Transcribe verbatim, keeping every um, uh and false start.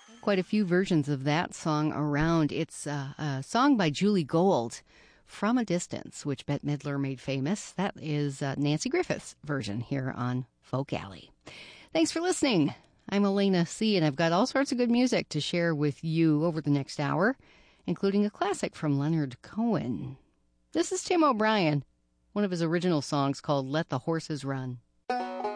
Quite a few versions of that song around. It's uh, a song by Julie Gold, From a Distance, which Bette Midler made famous. That is uh, Nancy Griffith's version here on Folk Alley. Thanks for listening. I'm Elena C., and I've got all sorts of good music to share with you over the next hour, including a classic from Leonard Cohen. This is Tim O'Brien, one of his original songs called Let the Horses Run.